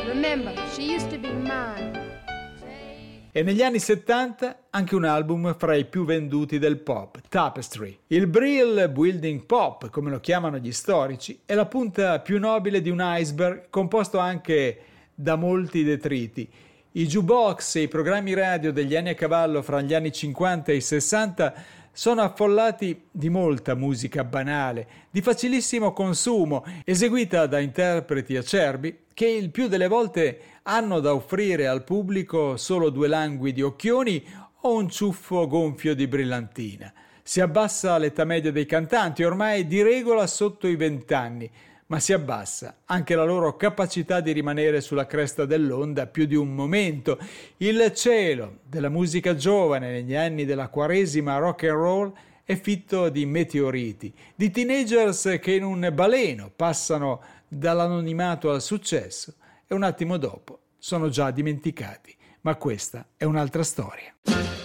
Remember, she used to be mine. E negli anni 70 anche un album fra i più venduti del pop, Tapestry. Il Brill Building Pop, come lo chiamano gli storici, è la punta più nobile di un iceberg composto anche da molti detriti. I jukebox e i programmi radio degli anni a cavallo fra gli anni 50 e i 60 sono affollati di molta musica banale, di facilissimo consumo, eseguita da interpreti acerbi che il più delle volte hanno da offrire al pubblico solo due languidi occhioni o un ciuffo gonfio di brillantina. Si abbassa l'età media dei cantanti, ormai di regola sotto i 20 anni, ma si abbassa anche la loro capacità di rimanere sulla cresta dell'onda più di un momento. Il cielo della musica giovane negli anni della quaresima rock and roll è fitto di meteoriti, di teenagers che in un baleno passano dall'anonimato al successo e un attimo dopo sono già dimenticati. Ma questa è un'altra storia.